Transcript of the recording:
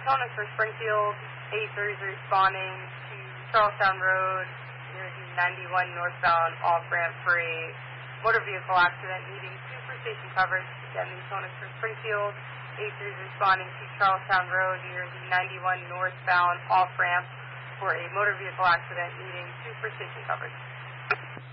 Tonic for Springfield. 8-3 is responding to Charlestown Road near the 91 northbound off-ramp for a motor vehicle accident needing 2 for station coverage. Again, the Tonic for Springfield. 8-3 is responding to Charlestown Road near the 91 northbound off-ramp for a motor vehicle accident needing 2 for station coverage.